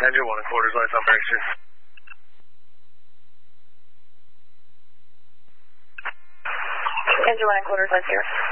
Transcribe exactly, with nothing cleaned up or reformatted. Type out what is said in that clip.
Engine one and quarters, lights on Prankster. Engine one and quarters, lights here.